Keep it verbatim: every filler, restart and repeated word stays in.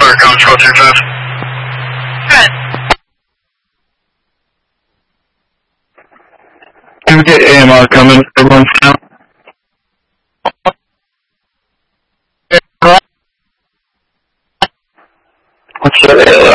Clear, Coach twelve two five. Good. Can we get A M R coming for one now? What's the